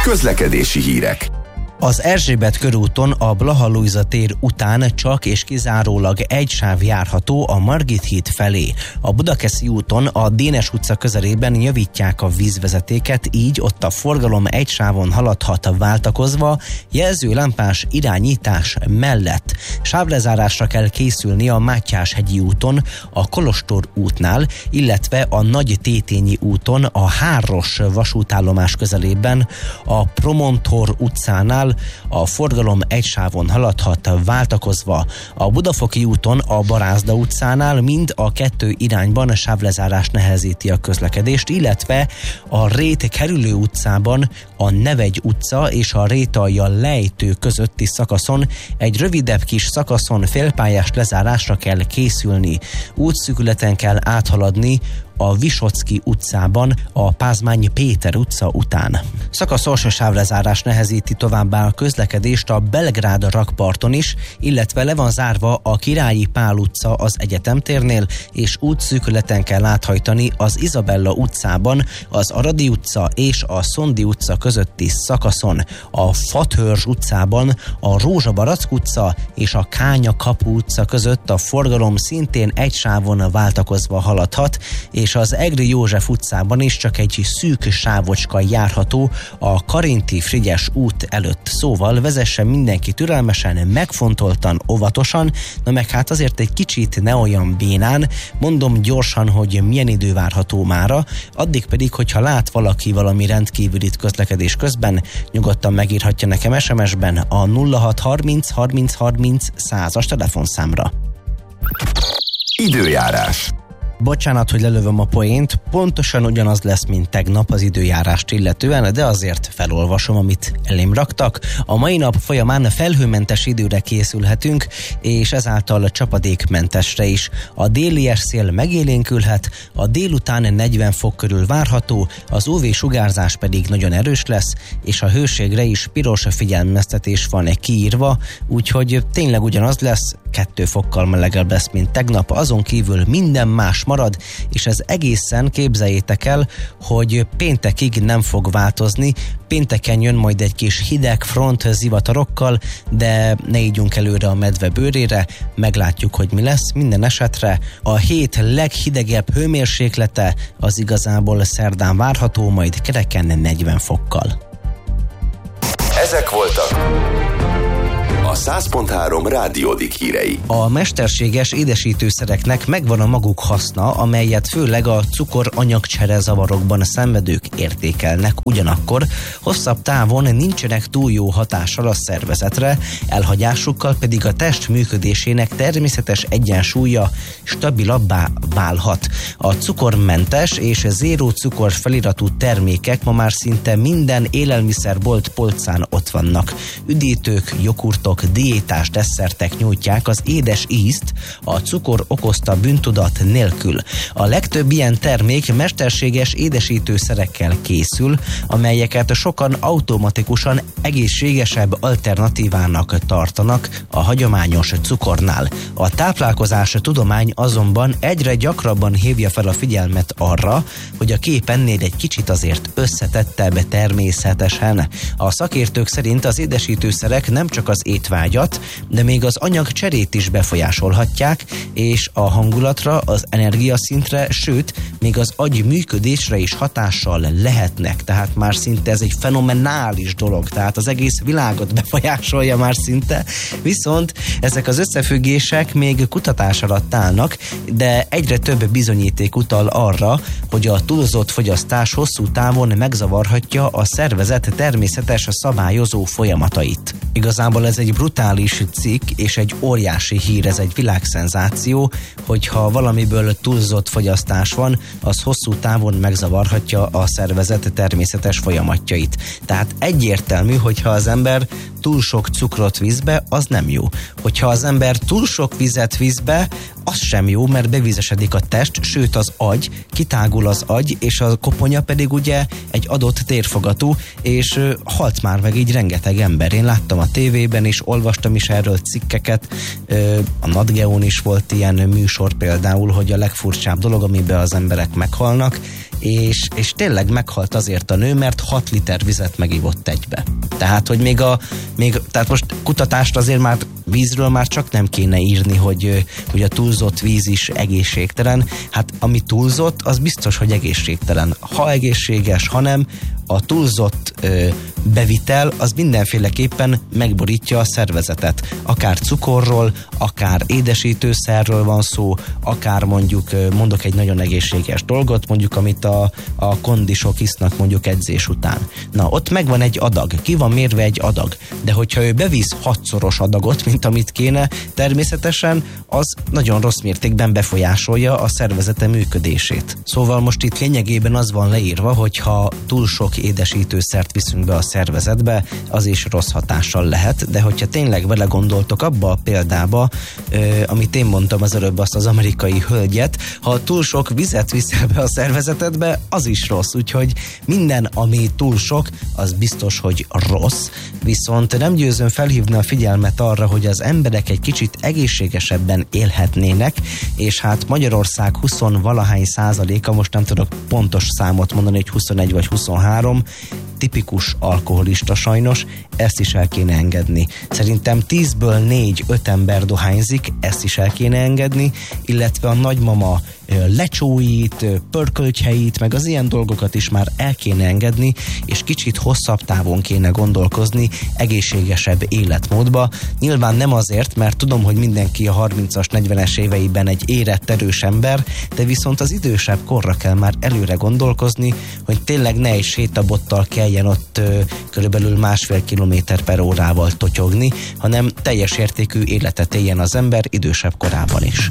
Közlekedési hírek. Az Erzsébet körúton a Blaha Lujza tér után csak és kizárólag egy sáv járható a Margit híd felé. A Budakeszi úton a Dénes utca közelében javítják a vízvezetéket, így ott a forgalom egy sávon haladhat váltakozva, jelzőlámpás irányítás mellett. Sávlezárásra kell készülni a Mátyás-hegyi úton, a Kolostor útnál, illetve a Nagy Tétényi úton a Háros vasútállomás közelében, a Promontor utcánál a forgalom egy sávon haladhat váltakozva. A Budafoki úton a Barázda utcánál mind a kettő irányban sávlezárás nehezíti a közlekedést, illetve a Rét kerülő utcában a Nevegy utca és a Rétalja lejtő közötti szakaszon egy rövidebb kis szakaszon félpályás lezárásra kell készülni. Útszűkületen kell áthaladni a Visocki utcában a Pázmány Péter utca után. Szakaszos sávlezárás nehezíti továbbá a közlekedést a Belgrád rakparton is, illetve le van zárva a Királyi Pál utca az Egyetemtérnél, és útszűkületen kell áthajtani az Izabella utcában, az Aradi utca és a Szondi utca közötti szakaszon, a Fathörzs utcában a Rózsabarack utca és a Kánya kapu utca között a forgalom szintén egy sávon váltakozva haladhat, és az Egri József utcában is csak egy szűk sávocska járható a Karinti Frigyes út előtt. Szóval vezessen mindenki türelmesen, megfontoltan, óvatosan, na meg hát azért egy kicsit ne olyan bénán, mondom gyorsan, hogy milyen idő várható mára, addig pedig, hogyha lát valaki valami rendkívülit közlekedés közben, nyugodtan megírhatja nekem SMS-ben a 0630 30 30 100-as telefonszámra. Időjárás. Bocsánat, hogy lelövöm a poént, pontosan ugyanaz lesz, mint tegnap az időjárást illetően, de azért felolvasom, amit elém raktak. A mai nap folyamán felhőmentes időre készülhetünk, és ezáltal csapadékmentesre is. A déli szél megélénkülhet, a délután 40 fok körül várható, az UV-sugárzás pedig nagyon erős lesz, és a hőségre is piros figyelmeztetés van kiírva, úgyhogy tényleg ugyanaz lesz, 2 fokkal melegebb lesz, mint tegnap, azon kívül minden más marad, és ez egészen, képzeljétek el, hogy péntekig nem fog változni. Pénteken jön majd egy kis hideg front zivatarokkal, de ne ígyunk előre a medve bőrére, meglátjuk, hogy mi lesz. Minden esetre a hét leghidegebb hőmérséklete az igazából szerdán várható, majd kereken 40 fokkal. Ezek voltak a 100.3 Rádiódik hírei. A mesterséges édesítőszereknek megvan a maguk haszna, amelyet főleg a cukoranyagcsere zavarokban szenvedők értékelnek. Ugyanakkor hosszabb távon nincsenek túl jó hatással a szervezetre, elhagyásukkal pedig a test működésének természetes egyensúlya stabilabbá válhat. A cukormentes és zéró cukor feliratú termékek ma már szinte minden élelmiszerbolt polcán ott vannak. Üdítők, jogurtok, diétás desszertek nyújtják az édes ízt a cukor okozta bűntudat nélkül. A legtöbb ilyen termék mesterséges édesítőszerekkel készül, amelyeket sokan automatikusan egészségesebb alternatívának tartanak a hagyományos cukornál. A táplálkozás tudomány azonban egyre gyakrabban hívja fel a figyelmet arra, hogy a kép ennél egy kicsit azért összetettebb természetesen. A szakértők szerint az édesítőszerek nem csak az étvágyat, de még az anyagcserét is befolyásolhatják, és a hangulatra, az energiaszintre, sőt, még az agy működésre is hatással lehetnek. Tehát már szinte ez egy fenomenális dolog, tehát az egész világot befolyásolja már szinte, viszont ezek az összefüggések még kutatás alatt állnak, de egyre több bizonyíték utal arra, hogy a túlzott fogyasztás hosszú távon megzavarhatja a szervezet természetes szabályozó folyamatait. Igazából ez egy brutális cikk és egy óriási hír, ez egy világszenzáció, hogyha valamiből túlzott fogyasztás van, az hosszú távon megzavarhatja a szervezet természetes folyamatjait. Tehát egyértelmű, hogyha az ember túl sok cukrot visz be, az nem jó. Hogyha az ember túl sok vizet visz be, az sem jó, mert bevizesedik a test, sőt az agy, kitágul az agy, és a koponya pedig ugye egy adott térfogatú, és halt már meg így rengeteg ember. Én láttam a tévében is, olvastam is erről cikkeket, a Nat Geón is volt ilyen műsor például, hogy a legfurcsább dolog, amiben az emberek meghalnak, és tényleg meghalt azért a nő, mert 6 liter vizet megivott egybe. Tehát, hogy tehát most kutatást azért már vízről már csak nem kéne írni, hogy a túlzott víz is egészségtelen. Hát ami túlzott, az biztos, hogy egészségtelen. Ha egészséges, ha nem, a túlzott bevitel az mindenféleképpen megborítja a szervezetet. Akár cukorról, akár édesítőszerről van szó, akár mondok egy nagyon egészséges dolgot, mondjuk amit a kondisok isznak mondjuk edzés után. Na, ott megvan egy adag, ki van mérve egy adag, de hogyha ő bevisz 6-szoros adagot, mint amit kéne, természetesen az nagyon rossz mértékben befolyásolja a szervezete működését. Szóval most itt lényegében az van leírva, hogy ha túl sok édesítőszert viszünk be a szervezetbe, az is rossz hatással lehet, de hogyha tényleg vele gondoltok abba a példába, amit én mondtam az előbb, azt az amerikai hölgyet, ha túl sok vizet viszel be a szervezetedbe, az is rossz, úgyhogy minden, ami túl sok, az biztos, hogy rossz, viszont nem győzöm felhívni a figyelmet arra, hogy az emberek egy kicsit egészségesebben élhetnének, és hát Magyarország 20-valahány százaléka, most nem tudok pontos számot mondani, hogy 21 vagy 23, tipikus alkoholista sajnos, ezt is el kéne engedni. Szerintem 10-ből 4-5 ember dohányzik, ezt is el kéne engedni, illetve a nagymama lecsóit, pörköltjeit, meg az ilyen dolgokat is már el kéne engedni, és kicsit hosszabb távon kéne gondolkozni egészségesebb életmódba. Nyilván nem azért, mert tudom, hogy mindenki a 30-as, 40-es éveiben egy érett, erős ember, de viszont az idősebb korra kell már előre gondolkozni, hogy tényleg ne egy sétabottal kelljen ott körülbelül 1,5 km/h totyogni, hanem teljes értékű életet éljen az ember idősebb korában is.